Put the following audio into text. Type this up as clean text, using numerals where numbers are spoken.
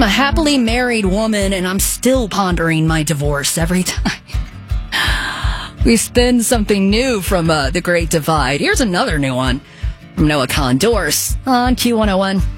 a happily married woman, and I'm still pondering my divorce every time we spin something new from The Great Divide. Here's another new one from Noah Condors on Q101.